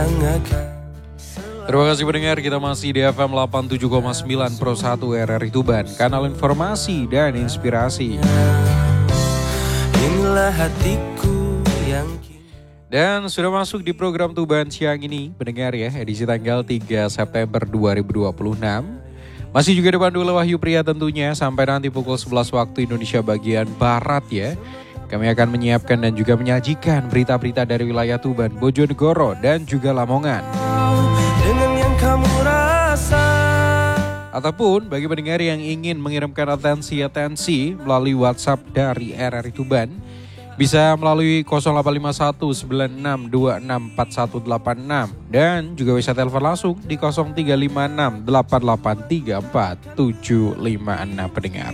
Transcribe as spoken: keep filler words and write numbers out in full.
Terima kasih pendengar, kita masih di F M delapan puluh tujuh koma sembilan Pro satu R R I Tuban, kanal informasi dan inspirasi. Inilah hatiku yang dan sudah masuk di program Tuban siang ini, pendengar ya, edisi tanggal tiga September dua ribu dua puluh enam. Masih juga dipandu oleh Wahyu Pria tentunya sampai nanti pukul sebelas waktu Indonesia bagian Barat ya. Kami akan menyiapkan dan juga menyajikan berita-berita dari wilayah Tuban, Bojonegoro, dan juga Lamongan. Dengan yang kamu rasa. Ataupun bagi pendengar yang ingin mengirimkan atensi-atensi melalui WhatsApp dari R R I Tuban, bisa melalui nol delapan lima satu sembilan enam dua enam empat satu delapan enam dan juga bisa telepon langsung di nol tiga lima enam delapan delapan tiga empat tujuh lima enam pendengar.